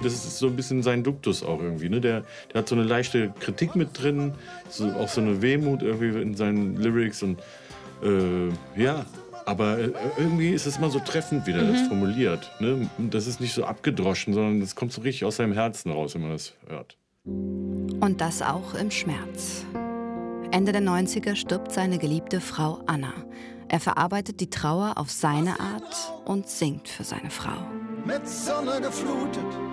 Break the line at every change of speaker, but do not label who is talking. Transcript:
Das ist so ein bisschen sein Duktus auch irgendwie, ne? Der hat so eine leichte Kritik mit drin, auch so eine Wehmut irgendwie in seinen Lyrics und, ja. Aber, irgendwie ist es immer so treffend, wie der das formuliert, ne? Das ist nicht so abgedroschen, sondern das kommt so richtig aus seinem Herzen raus, wenn man das hört.
Und das auch im Schmerz. Ende der 90er stirbt seine geliebte Frau Anna. Er verarbeitet die Trauer auf seine Art und singt für seine Frau.
Mit Sonne geflutet,